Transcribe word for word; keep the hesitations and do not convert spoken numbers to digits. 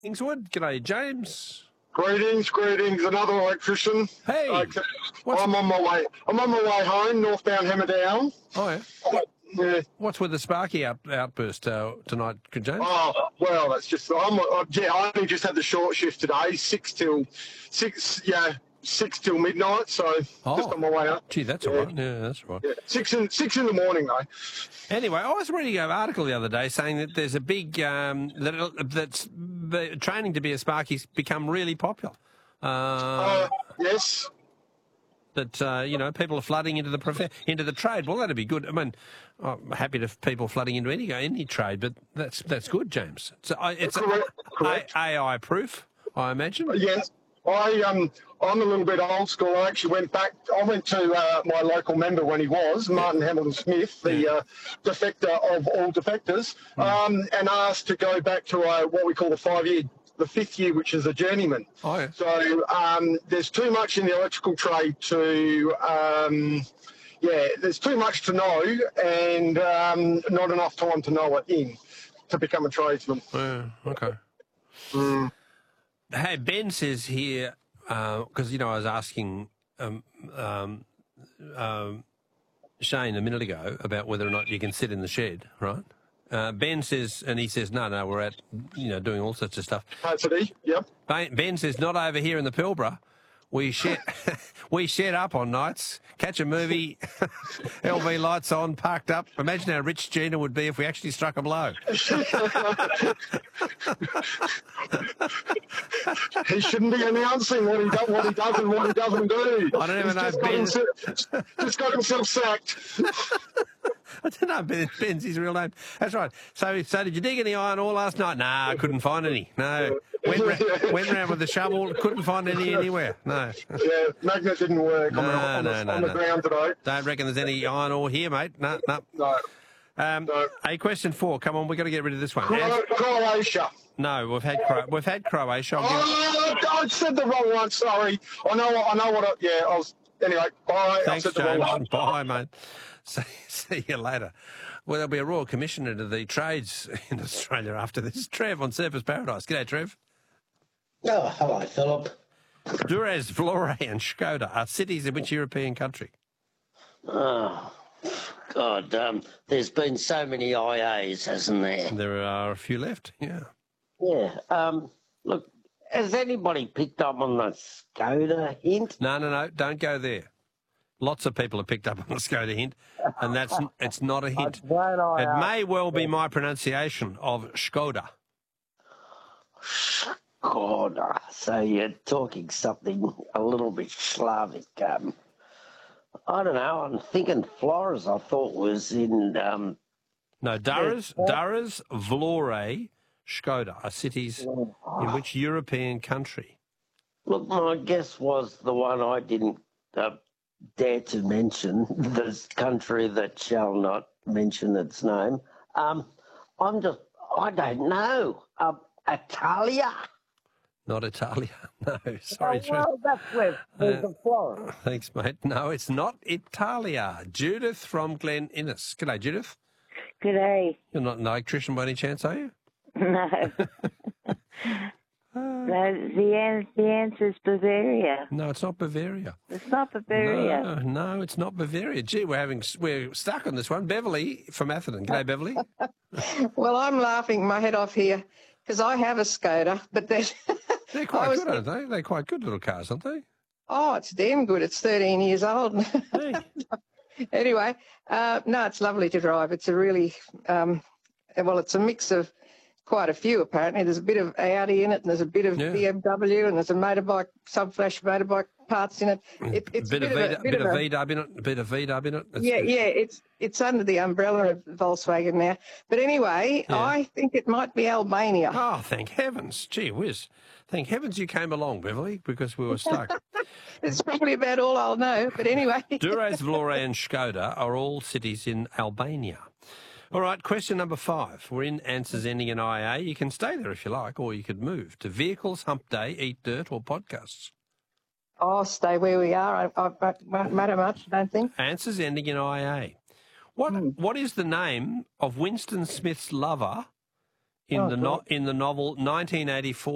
Kingswood. G'day, James. Greetings, greetings. Another electrician. Hey. Okay. What's I'm on my way. I'm on my way home, northbound Hammerdown. Oh, yeah. What, Yeah. what's with the Sparky out, outburst uh, tonight, James? Oh well, that's just. I'm. Uh, yeah, I only just had the short shift today, six till six. Yeah, six till midnight. So Oh. just on my way up. Gee, that's Yeah. all right. Yeah, that's all right. Yeah. Six in six in the morning though. Anyway, I was reading an article the other day saying that there's a big um, that that's the training to be a Sparky's become really popular. Uh, Uh, yes. that uh, you know, people are flooding into the prof- into the trade. Well, that'd be good. I mean, I'm happy to people flooding into any any trade, but that's that's good, James. So I, it's Correct, correct. A I proof, I imagine. Yes. I um I'm a little bit old school. I actually went back. I went to uh, my local member when he was Martin Hamilton Smith, the uh, defector of all defectors, um, and asked to go back to uh, what we call the five year, the fifth year, which is a journeyman. Oh, yeah. So um, there's too much in the electrical trade to. Um, yeah, there's too much to know and um, not enough time to know it in to become a tradesman. Yeah, okay. Mm. Hey, Ben says here, because, uh, you know, I was asking um, um, um, Shane a minute ago about whether or not you can sit in the shed, right? Uh, Ben says, and he says, no, no, we're at, you know, doing all sorts of stuff. Capacity, yep. Ben, ben says, not over here in the Pilbara. We shed, we shed up on nights, catch a movie, L V lights on, parked up. Imagine how rich Gina would be if we actually struck a blow. He shouldn't be announcing what he does, what he does, and what he doesn't do. I don't even He's know just got, Ben. himself, just got himself sacked. I don't know, Ben, Ben's his real name. That's right. So, so did you dig any iron ore last night? Nah, I couldn't find any. No. Went, ra- went round with the shovel, couldn't find any anywhere. No. Yeah, magnet didn't work on, No, the, on, no, the, no, on no. the ground today. Don't reckon there's any iron ore here, mate. No, no. No. Um, No. Hey, question four. Come on, we've got to get rid of this one. Cro- Croatia. No, we've had Cro- we've had Croatia. I'll give- Oh, I said the wrong one. Sorry. I know. I know what. I, yeah. I was. Anyway. Bye. Thanks, I said the wrong James. one. Bye, mate. See, see you later. Well, there'll be a Royal Commission into the trades in Australia after this. Trev on Surfers Paradise. G'day, Trev. Oh, hello, Philip. Duraz, Vlore and Skoda are cities in which European country? Oh, God, um, there's been so many I As, hasn't there? There are a few left, yeah. Yeah. Um, look, has anybody picked up on the Skoda hint? No, no, no, don't go there. Lots of people have picked up on the Skoda hint, and that's it's not a hint. Won't I, It uh, may well be my pronunciation of Skoda. Skoda. So you're talking something a little bit Slavic. Um, I don't know. I'm thinking Flores. I thought was in. Um, No, Duraz, Duraz, Vlore, Skoda are cities in which European country? look, my guess was the one I didn't uh, dare to mention, the country that shall not mention its name. Um, I'm just. I don't know. Uh, Italia. Not Italia. No, sorry, Oh, Trev. well, that's where there's a Florence. Thanks, mate. No, it's not Italia. Judith from Glen Innes. G'day, Judith. G'day. You're not an electrician by any chance, are you? No. no, the, an- the answer is Bavaria. No, it's not Bavaria. It's not Bavaria. No, no, it's not Bavaria. Gee, we're having we're stuck on this one. Beverly from Atherton. G'day, Beverly. Well, I'm laughing my head off here because I have a Skoda, but they're, They're I quite was good, aren't they? They're quite good little cars, aren't they? oh, it's damn good. It's thirteen years old. Hey. Anyway, uh, no, it's lovely to drive. It's a really, um, well, it's a mix of quite a few apparently. There's a bit of Audi in it, and there's a bit of Yeah. B M W, and there's a motorbike, sub-flash motorbike parts in it. it it's bit, a of bit V, of a, bit bit of of a- V-dub in it. A bit of V-dub in it. It's- yeah, it's- yeah, it's it's under the umbrella of Volkswagen now. But anyway, Yeah. I think it might be Albania. Oh, thank heavens. Gee whiz. Thank heavens you came along, Beverly, because we were stuck. It's probably about all I'll know. But anyway. Duraz, Vlore and Skoda are all cities in Albania. All right, question number five. We're in answers ending in I A. You can stay there if you like, or you could move to Vehicles, Hump Day, Eat Dirt, or Podcasts. Oh, stay where we are. I, I, I won't matter much, I don't think. Answers ending in I A. What What is the name of Winston Smith's lover in Oh, the no, in the novel nineteen eighty-four?